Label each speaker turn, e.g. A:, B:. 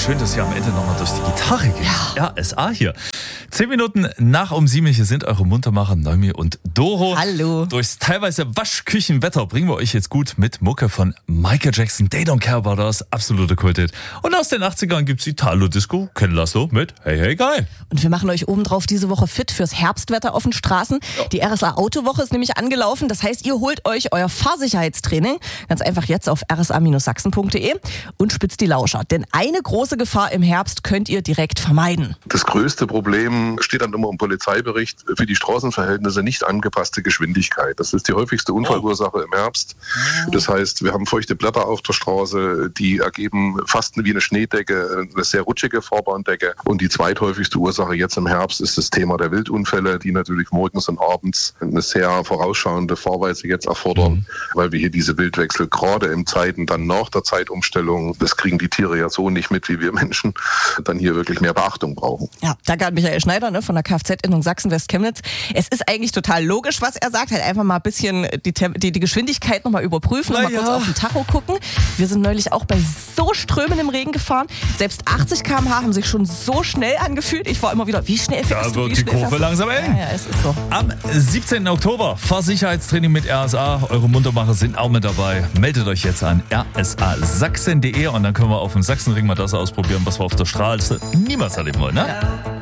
A: schön, dass ihr am Ende nochmal durch die Gitarre geht. Ja, RSA hier. 10 Minuten nach um 7 hier sind eure Muntermacher Noemi und Doro.
B: Hallo.
A: Durchs teilweise Waschküchenwetter bringen wir euch jetzt gut mit Mucke von Michael Jackson, They Don't Care About Us, absolute Kulthit. Und aus den 80ern gibt's Italo-Disco, Ken Lasso mit Hey Hey Guy.
B: Und wir machen euch obendrauf diese Woche fit fürs Herbstwetter auf den Straßen. Ja. Die RSA Autowoche ist nämlich angelaufen. Das heißt, ihr holt euch euer Fahrsicherheitstraining ganz einfach jetzt auf rsa-sachsen.de und spitzt die Lauscher. Denn eine große Gefahr im Herbst könnt ihr direkt vermeiden.
C: Das größte Problem steht dann immer im Polizeibericht: für die Straßenverhältnisse nicht angepasste Geschwindigkeit. Das ist die häufigste Unfallursache im Herbst. Das heißt, wir haben feuchte Blätter auf der Straße, die ergeben fast wie eine Schneedecke, eine sehr rutschige Fahrbahndecke. Und die zweithäufigste Ursache jetzt im Herbst ist das Thema der Wildunfälle, die natürlich morgens und abends eine sehr vorausschauende Fahrweise jetzt erfordern, weil wir hier diese Wildwechsel gerade in Zeiten dann nach der Zeitumstellung, das kriegen die Tiere ja so nicht mit wie wir Menschen, dann hier wirklich mehr Beachtung brauchen.
B: Ja, danke an Michael Schneider von der Kfz-Innung Sachsen-West-Chemnitz. Es ist eigentlich total logisch, was er sagt. Halt einfach mal ein bisschen die Geschwindigkeit nochmal überprüfen und mal kurz auf den Tacho gucken. Wir sind neulich auch bei so strömendem Regen gefahren. Selbst 80 km/h haben sich schon so schnell angefühlt. Ich war immer wieder, wie schnell fährst du?
A: Da wird die Kurve langsam eng.
B: Ja, es ist so.
A: Am 17. Oktober Fahrsicherheitstraining mit RSA. Eure Muntermacher sind auch mit dabei. Meldet euch jetzt an rsasachsen.de und dann können wir auf dem Sachsenring mal das ausprobieren, was wir auf der Straße niemals erleben wollen. Ne?